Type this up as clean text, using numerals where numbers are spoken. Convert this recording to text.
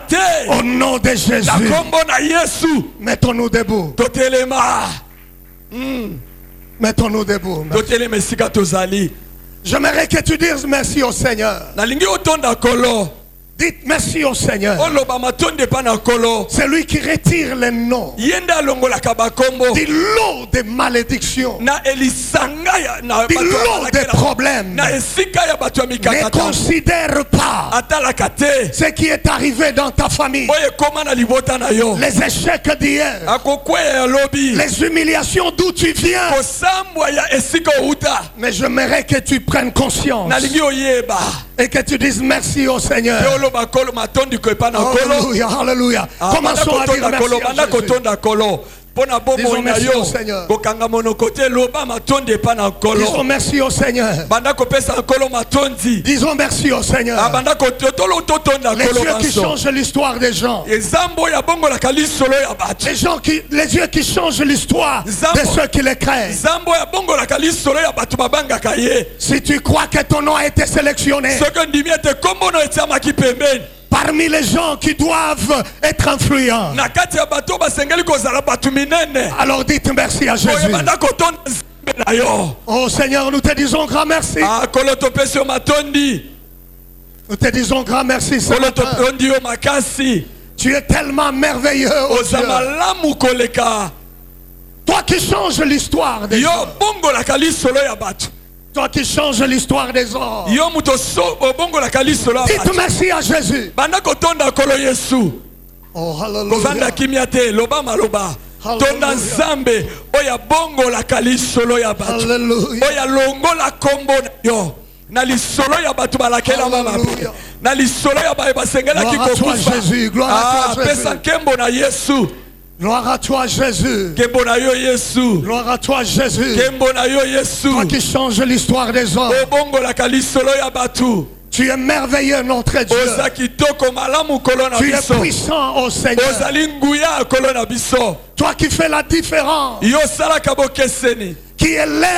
Au nom de Jésus. Mettons-nous debout. Mettons-nous debout. J'aimerais que tu dises merci au Seigneur. Dites merci au Seigneur. C'est lui qui retire les noms de l'eau de malédiction, de l'eau des problèmes. Ne considère pas ce qui est arrivé dans ta famille, les échecs d'hier, les humiliations d'où tu viens. Mais j'aimerais que tu prennes conscience et que tu dises merci au Seigneur. Alléluia, alléluia. Commençons à dire merci à Jésus. Disons merci au Seigneur. Disons merci au Seigneur. Disons merci au Seigneur. Les dieux qui changent l'histoire des gens. Les dieux qui changent l'histoire de ceux qui les craignent. Si tu crois que ton nom a été sélectionné parmi les gens qui doivent être influents, alors dites merci à Jésus. Oh Seigneur, nous te disons grand merci. Nous te disons grand merci, Seigneur. Tu es tellement merveilleux, oh Dieu. Toi qui changes l'histoire des gens. Toi qui changes l'histoire des hommes. Dites merci à Jésus. Oh, hallelujah. Tonda Nzambe oya bongo la kalisolo ya batu. Oya longo la kombo yo. Na lisolo ya batu balakela mama. Na lisolo ya ba basengela kikokufa. Gloire à toi Jésus. Pesa kembo na Yesu. Gloire à toi Jésus. Kembo na yo Yesu. Gloire à toi Jésus. Kembo na yo Yesu. Toi qui changes l'histoire des hommes. O bongo la kalisolo ya batu. Tu es merveilleux, notre Dieu. Tu es puissant, ô Seigneur. Toi qui fais la différence. Qui est